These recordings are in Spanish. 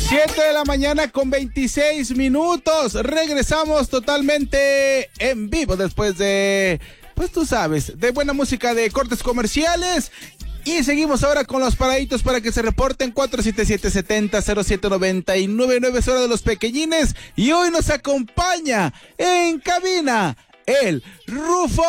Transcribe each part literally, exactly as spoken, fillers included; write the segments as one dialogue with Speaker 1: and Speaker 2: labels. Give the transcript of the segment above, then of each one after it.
Speaker 1: siete de la mañana con veintiséis minutos. Regresamos totalmente en vivo después de, pues tú sabes, de buena música de cortes comerciales. Y seguimos ahora con los paraditos para que se reporten. Cuatro siete siete, siete cero, cero siete nueve nueve nueve, es hora de los pequeñines. Y hoy nos acompaña en cabina el Rufo.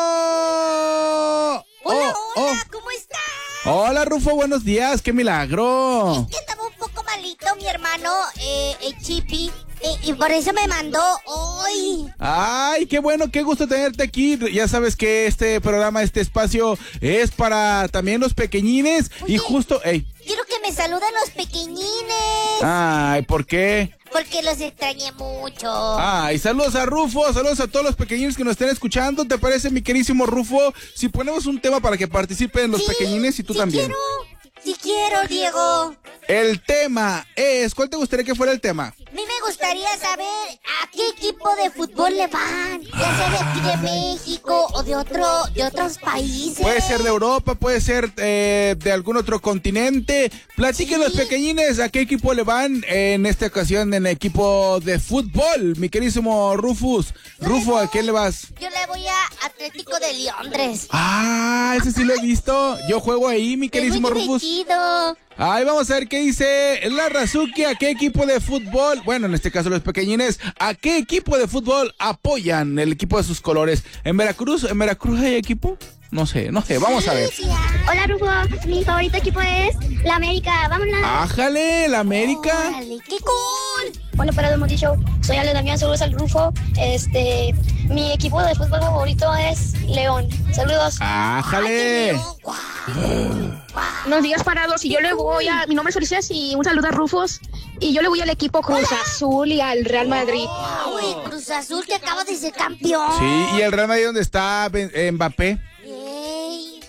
Speaker 2: Hola,
Speaker 1: oh,
Speaker 2: hola,
Speaker 1: oh.
Speaker 2: ¿cómo estás?
Speaker 1: Hola, Rufo, buenos días, qué milagro.
Speaker 2: Es que estaba un poco malito mi hermano, eh, el Chipi, eh, y por eso me mandó hoy.
Speaker 1: Ay, qué bueno, qué gusto tenerte aquí. Ya sabes que este programa, este espacio es para también los pequeñines.
Speaker 2: Oye,
Speaker 1: y justo, hey.
Speaker 2: Quiero que me saluden los pequeñines.
Speaker 1: Ay, ¿por qué?
Speaker 2: Porque los extrañé mucho.
Speaker 1: Ay, saludos a Rufo, saludos a todos los pequeñines que nos estén escuchando. ¿Te parece, mi queridísimo Rufo, si ponemos un tema para que participen los
Speaker 2: sí,
Speaker 1: pequeñines y tú
Speaker 2: sí
Speaker 1: también?
Speaker 2: Quiero, sí quiero, Diego.
Speaker 1: El tema es, ¿cuál te gustaría que fuera el tema?
Speaker 2: A mí me gustaría saber a qué equipo de fútbol le van, ya sea de aquí de México o de otro, de otros países.
Speaker 1: Puede ser de Europa, puede ser eh, de algún otro continente. Platiquen, sí, los pequeñines a qué equipo le van en esta ocasión en el equipo de fútbol, mi queridísimo Rufus. Rufo, ¿a quién le vas?
Speaker 2: Yo le voy a Atlético de Londres.
Speaker 1: Ah, ese sí lo he visto. Yo juego ahí, mi queridísimo
Speaker 2: es muy
Speaker 1: Rufus.
Speaker 2: divertido.
Speaker 1: Ahí vamos a ver qué dice la Razuki, a qué equipo de fútbol, bueno, en este caso los pequeñines, a qué equipo de fútbol apoyan el equipo de sus colores. ¿En Veracruz? ¿En Veracruz hay equipo? No sé, no sé, vamos a ver.
Speaker 3: Hola, Rufo, mi favorito equipo es la América, vámonos.
Speaker 1: ¡Ájale, la América!
Speaker 2: ¡Órale, qué cool!
Speaker 3: Hola, para el Moti Show, soy Ale Damián, saludos al Rufo. Este, mi equipo de fútbol favorito es León, saludos.
Speaker 1: ¡Ájale!
Speaker 2: Ay, wow.
Speaker 4: Buenos días, parados, y yo le voy a, mi nombre es Ulises y un saludo a Rufus, y yo le voy al equipo Cruz
Speaker 2: Hola.
Speaker 4: Azul y al Real Madrid.
Speaker 2: Uy, Cruz Azul que acaba de ser campeón.
Speaker 1: Sí, ¿y el Real Madrid dónde está Mbappé?
Speaker 2: Ey.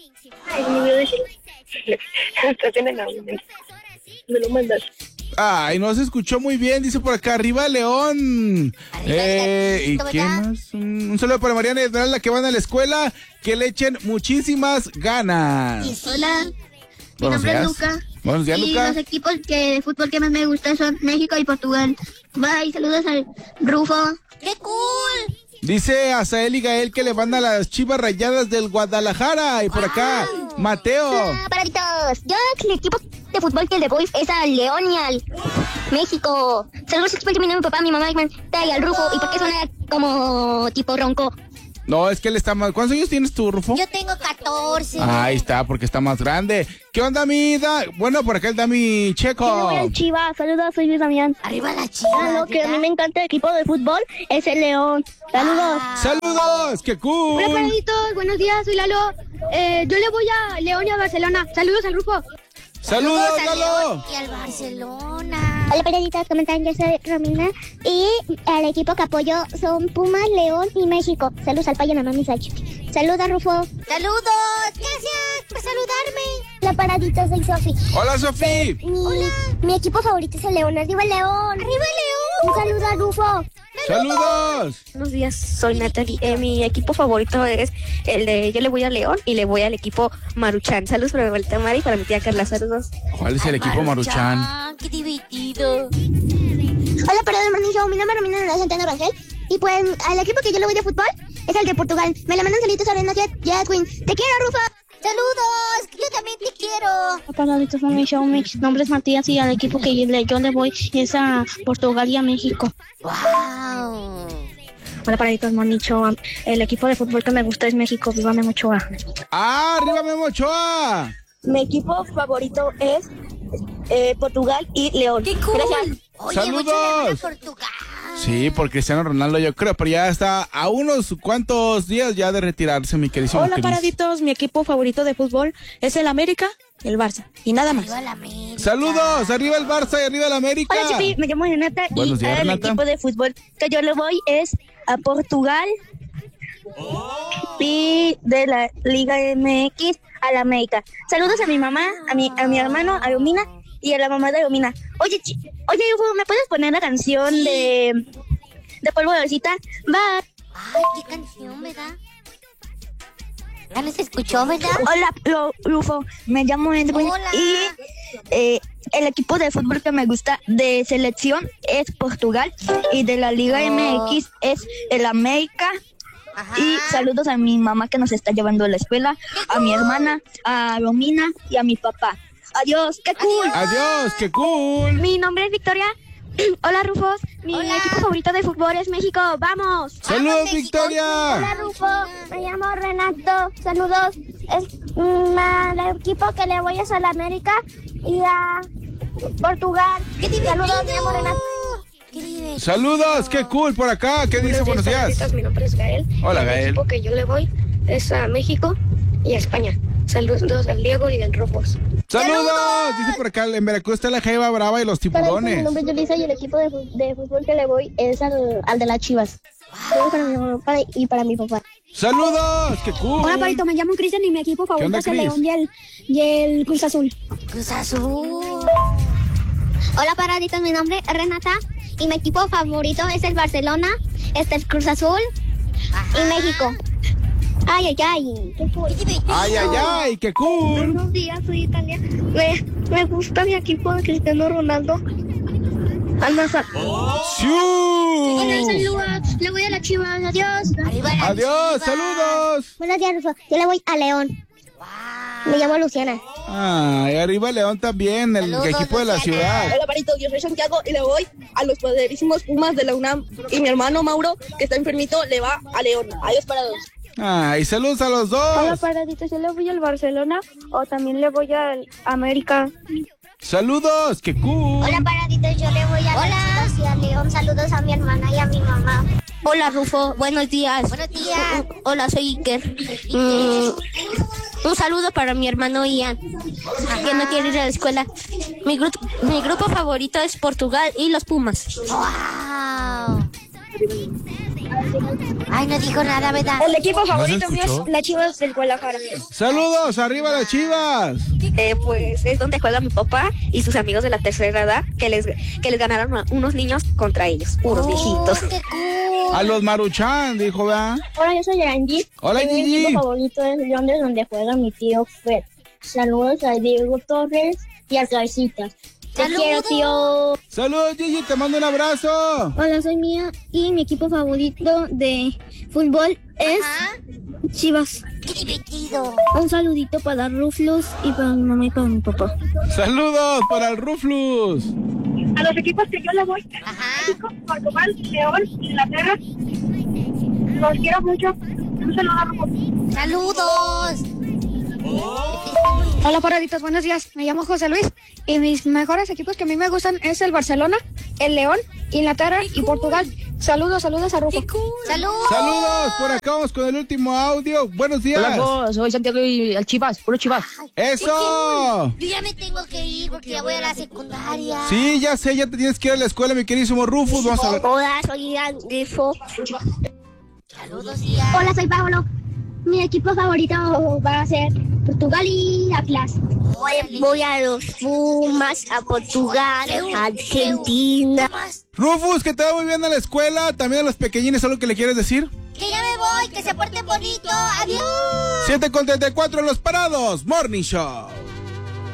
Speaker 5: Estás en el audio. Me lo mandas.
Speaker 1: Ay, no se escuchó muy bien, dice por acá, arriba León.
Speaker 2: Arriba
Speaker 1: Eh, ¿y
Speaker 2: Leoncito,
Speaker 1: qué
Speaker 2: ¿verdad?
Speaker 1: más? Un, un saludo para Mariana y Esmeralda que van a la escuela, que le echen muchísimas ganas.
Speaker 2: Y sí.
Speaker 3: Hola, mi
Speaker 1: Buenos
Speaker 3: nombre
Speaker 1: días.
Speaker 3: es Luca.
Speaker 1: Buenos días,
Speaker 3: y
Speaker 1: Luca.
Speaker 3: los equipos que, de fútbol que más me gustan son México y Portugal. Bye, saludos al Rufo.
Speaker 2: ¡Qué cool!
Speaker 1: Dice Azael y Gael que le van a las Chivas Rayadas del Guadalajara. Y por acá, Mateo.
Speaker 3: Paraditos, yo el equipo de fútbol que le voy es al León y al México. Saludos porque mi papá, mi mamá y al Rufo. ¿Y por qué suena como tipo ronco?
Speaker 1: No, es que él está más... ¿Cuántos años tienes tú, Rufo?
Speaker 2: Yo tengo catorce.
Speaker 1: Ahí está, porque está más grande. ¿Qué onda, mi da? Bueno, por acá está mi Checo.
Speaker 3: Yo voy al Chivas, saludos, soy Luis Damián.
Speaker 2: Arriba la
Speaker 3: Ah,
Speaker 2: chiva.
Speaker 3: lo que a mí me encanta el equipo de fútbol es el León. Saludos.
Speaker 1: ¡Saludos! ¡Qué cool!
Speaker 4: Hola, paraditos, buenos días, soy Lalo. Eh, yo le voy a León y a Barcelona. Saludos al Rufo.
Speaker 1: ¡Saludos,
Speaker 2: al
Speaker 1: Lalo!
Speaker 2: León y al Barcelona.
Speaker 3: Hola, periodistas, ¿cómo están? Yo soy Romina y el equipo que apoyo son Pumas, León y México. Saludos al Payo, Mamá, Sachi. Saludos, Rufo.
Speaker 2: Saludos. Gracias por saludarme.
Speaker 3: Hola, paraditos, soy Sofi.
Speaker 1: ¡Hola, Sofí!
Speaker 3: Mi, mi equipo favorito es el León. ¡Arriba el León!
Speaker 2: Arriba León.
Speaker 3: Un saludo a Rufo.
Speaker 1: ¡Saludos!
Speaker 6: Buenos días, soy Natalie. Eh, mi equipo favorito es el de yo le voy a León y le voy al equipo Maruchan. Saludos para mi abuelita Mari y para mi tía Carla. Saludos.
Speaker 1: ¿Cuál es el equipo Maruchan?
Speaker 2: ¡Qué divertido!
Speaker 3: Hola, perdón, Morning Show. Mi nombre es Romina Nora Centeno Rangel. Y pues, al equipo que yo le voy de fútbol es el de Portugal. Me la mandan saluditos a Arena Jet, Jet Queen. ¡Te quiero, Rufo!
Speaker 2: ¡Saludos! Yo también te quiero.
Speaker 3: Paraditos Morning Show. Mi nombre es Matías y al equipo que yo le, yo le voy es a Portugal y a México.
Speaker 2: ¡Wow!
Speaker 6: Hola, paraditos, Morning Show. El equipo de fútbol que me gusta es México. Viva Memo Ochoa.
Speaker 1: ¡Ah, arriba Memo Ochoa!
Speaker 6: Mi equipo favorito es eh, Portugal y León.
Speaker 2: ¡Qué cool!
Speaker 6: Gracias.
Speaker 2: Oye,
Speaker 1: ¡Saludos!
Speaker 2: mucho le van a Portugal.
Speaker 1: Sí, por Cristiano Ronaldo yo creo, pero ya está a unos cuantos días ya de retirarse, mi queridísimo
Speaker 6: Hola,
Speaker 1: Cris.
Speaker 6: paraditos. Mi equipo favorito de fútbol es el América y el Barça. Y nada más.
Speaker 2: Arriba la América.
Speaker 1: ¡Saludos! ¡Arriba el Barça y arriba el América!
Speaker 6: Hola, Chipi, me llamo Renata
Speaker 1: Buenos
Speaker 6: y
Speaker 1: días,
Speaker 6: el
Speaker 1: Renata.
Speaker 6: equipo de fútbol que yo le voy es a Portugal y de la Liga M X a la América. Saludos a mi mamá, a mi, a mi hermano, a Romina y a la mamá de Romina. Oye, chi, oye, hijo, ¿me puedes poner la canción
Speaker 2: Sí.
Speaker 6: de, de Polvo de Bolsita? Va.
Speaker 2: Ay, qué canción, ¿verdad? Ya no se escuchó, ¿verdad?
Speaker 6: Hola, Lo- Rufo, me llamo Edwin
Speaker 2: Hola.
Speaker 6: y Eh, el equipo de fútbol que me gusta de selección es Portugal y de la Liga M X es el América.
Speaker 2: Ajá.
Speaker 6: Y saludos a mi mamá que nos está llevando a la escuela, a mi hermana, a Romina y a mi papá. Adiós, qué cool.
Speaker 1: Adiós, qué cool.
Speaker 4: Mi nombre es Victoria. Hola, Rufos. Mi
Speaker 2: Hola.
Speaker 4: equipo favorito de fútbol es México. ¡Vamos!
Speaker 1: Saludos,
Speaker 2: México.
Speaker 1: Victoria.
Speaker 3: Hola, Rufo. Me llamo Renato. Saludos. Es mm, al equipo que le voy a Sudamérica y a Portugal.
Speaker 2: ¡Qué divertido!
Speaker 3: Saludos, me llamo Renato.
Speaker 2: ¡Qué divertido!
Speaker 1: Saludos, qué cool por acá. ¿Qué dice? Buenos días.
Speaker 5: Mi nombre es Gael.
Speaker 1: Hola,
Speaker 5: El
Speaker 1: Gael.
Speaker 5: equipo que yo le voy es a México y a España. Saludos al Diego y del Rufos.
Speaker 1: Saludos. Dice por acá, en Veracruz está la Jaiba Brava y los
Speaker 3: Mi
Speaker 1: tiburones.
Speaker 3: nombre es Yulisa y el equipo de, fu- de fútbol que le voy es al, al de las Chivas. Saludos para mi mamá para- y para mi papá.
Speaker 1: Saludos, qué cool.
Speaker 4: Hola, Parito. Me llamo Cristian y mi equipo favorito
Speaker 1: onda,
Speaker 4: es el
Speaker 1: Cris?
Speaker 4: León y el, y el Cruz Azul.
Speaker 2: Cruz Azul.
Speaker 3: Hola, paraditos. Mi nombre es Renata y mi equipo favorito es el Barcelona, este el Cruz Azul
Speaker 2: Ajá.
Speaker 3: y México. Ay, ay, ay. Qué cool.
Speaker 2: ¡Qué divertido!
Speaker 1: Ay, ay, ay, qué cool.
Speaker 4: Buenos días, soy Italia. Me, me gusta mi equipo de Cristiano Ronaldo. Al Nazar.
Speaker 1: ¡Siu!
Speaker 3: Saludos. Le voy a las Chivas. Adiós.
Speaker 2: Arriba la
Speaker 1: Adiós,
Speaker 2: Chivas.
Speaker 1: saludos.
Speaker 3: Buenos días, Rufo. Yo le voy a León.
Speaker 2: Wow.
Speaker 3: Me llamo Luciana.
Speaker 1: Ay, arriba León también, el
Speaker 2: Saludos,
Speaker 1: equipo de la
Speaker 2: Luciana.
Speaker 1: ciudad.
Speaker 6: Hola, Parito, yo soy Santiago y le voy a los poderísimos Pumas de la UNAM. Y mi hermano Mauro, que está enfermito, le va a León. Adiós para todos.
Speaker 1: Ay, saludos a los
Speaker 4: Hola,
Speaker 1: dos.
Speaker 4: paraditos. Yo le voy al Barcelona o también le voy al América.
Speaker 1: Saludos, qué cool.
Speaker 3: Hola, paraditos. Yo le voy a
Speaker 2: Hola.
Speaker 3: las Chivas y a León. Saludos a mi hermana y a mi mamá.
Speaker 4: Hola, Rufo. Buenos días.
Speaker 2: Buenos días.
Speaker 4: Hola, soy Iker. Mm, un saludo para mi hermano Ian, que no quiere ir a la escuela. Mi, gru- mi grupo favorito es Portugal y los Pumas.
Speaker 2: ¡Wow! Ay, no dijo nada, ¿verdad?
Speaker 6: El equipo
Speaker 1: favorito mío es
Speaker 6: las Chivas del Guadalajara.
Speaker 1: Saludos, arriba las Chivas.
Speaker 6: Eh, pues es donde juega mi papá y sus amigos de la tercera edad que les, que les ganaron a unos niños contra ellos, puros
Speaker 2: Oh,
Speaker 6: viejitos.
Speaker 2: ¡Qué cool!
Speaker 1: A los Maruchan, dijo, ¿verdad?
Speaker 3: Hola, yo soy Angie.
Speaker 1: Hola,
Speaker 3: Y mi
Speaker 1: Gigi.
Speaker 3: equipo favorito es Londres, donde juega mi tío Fred. Saludos a Diego Torres y a Carcitas. Te
Speaker 2: ¡Saludos!
Speaker 3: quiero, tío.
Speaker 1: Saludos, Gigi, te mando un abrazo.
Speaker 3: Hola, soy Mía y mi equipo favorito de fútbol es
Speaker 2: Ajá.
Speaker 3: Chivas.
Speaker 2: ¡Qué divertido!
Speaker 3: Un saludito para Ruflos y para mi mamá y para mi papá.
Speaker 1: Saludos para el Ruflus.
Speaker 6: A los equipos que yo le voy,
Speaker 2: Ajá.
Speaker 6: México, Portugal, León, Inglaterra, los quiero mucho. Un saludo a Rufo.
Speaker 2: ¡Saludos!
Speaker 4: Hola, paraditos. Buenos días. Me llamo José Luis y mis mejores equipos que a mí me gustan es el Barcelona, el León, Inglaterra y Portugal. Saludos, saludos a Rufo.
Speaker 2: ¡Saludos!
Speaker 1: Saludos, por acá vamos con el último audio. Buenos días.
Speaker 7: Hola, todos, soy Santiago y el Chivas, puro Chivas.
Speaker 1: ¡Eso!
Speaker 2: Yo ya me tengo que ir porque ya voy a la secundaria.
Speaker 1: Sí, ya sé, ya te tienes que ir a la escuela, mi queridísimo Rufus. Vamos a ver.
Speaker 3: Hola, soy Ian Grifo.
Speaker 2: Saludos, Ian.
Speaker 3: Hola, soy Pablo. Mi equipo favorito va a ser Portugal y Atlas.
Speaker 2: Órale.
Speaker 3: Voy a los Pumas, a Portugal, a Argentina.
Speaker 1: Rufus, que te va muy bien a la escuela. También a los pequeñines, ¿algo que le quieres decir?
Speaker 2: Que ya me voy, que se porten bonito. Adiós.
Speaker 1: siete con treinta y cuatro en los parados. Morning Show.